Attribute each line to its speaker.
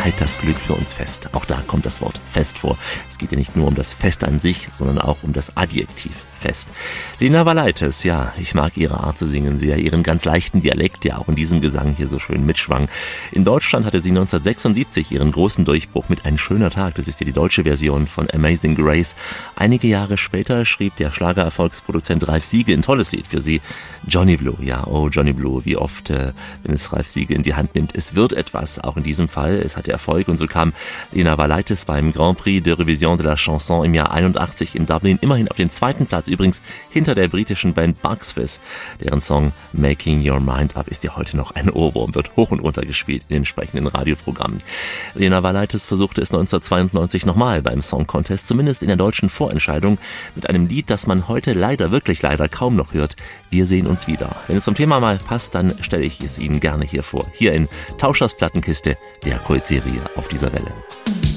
Speaker 1: Zeit das Glück für uns fest. Auch da kommt das Wort Fest vor. Es geht ja nicht nur um das Fest an sich, sondern auch um das Adjektiv Fest. Lena Valaitis, ja, ich mag ihre Art zu singen sehr, ihren ganz leichten Dialekt, der auch in diesem Gesang hier so schön mitschwang. In Deutschland hatte sie 1976 ihren großen Durchbruch mit Ein schöner Tag, das ist ja die deutsche Version von Amazing Grace. Einige Jahre später schrieb der Schlagererfolgsproduzent Ralf Siegel ein tolles Lied für sie, Johnny Blue, ja, oh Johnny Blue, wie oft, wenn es Ralf Siegel in die Hand nimmt, es wird etwas, auch in diesem Fall, es hatte Erfolg und so kam Lena Valaitis beim Grand Prix de Révision de la Chanson im Jahr 81 in Dublin immerhin auf den zweiten Platz, übrigens hinter der britischen Band Bucks Fizz. Deren Song Making Your Mind Up ist ja heute noch ein Ohrwurm, wird hoch und runter gespielt in den entsprechenden Radioprogrammen. Lena Valaitis versuchte es 1992 nochmal beim Song Contest, zumindest in der deutschen Vorentscheidung, mit einem Lied, das man heute leider, wirklich leider kaum noch hört. Wir sehen uns wieder. Wenn es vom Thema mal passt, dann stelle ich es Ihnen gerne hier vor. Hier in Tauschers Plattenkiste, der Kultserie auf dieser Welle.